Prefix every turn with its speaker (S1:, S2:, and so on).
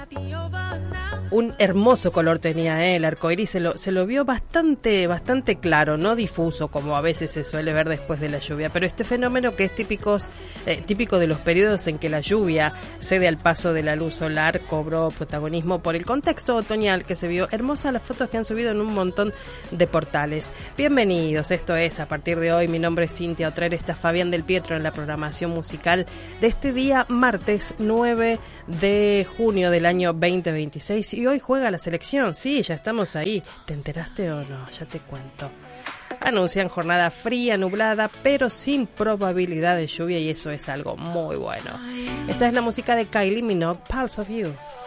S1: Un hermoso color tenía el arcoíris, se lo vio bastante claro, no difuso como a veces se suele ver después de la lluvia, pero este fenómeno que es típico de los periodos en que la lluvia cede al paso de la luz solar cobró protagonismo por el contexto otoñal que se vio. Hermosas las fotos que han subido en un montón de portales. Bienvenidos, esto es A Partir de Hoy. Mi nombre es Cintia Otrer, está Fabián Del Pietro en la programación musical de este día martes 9 de junio del año 2026, y hoy juega la selección. Sí, ya estamos ahí. ¿Te enteraste o no? Ya te cuento. Anuncian jornada fría, nublada, pero sin probabilidad de lluvia, y eso es algo muy bueno. Esta es la música de Kylie Minogue, Pulse of You.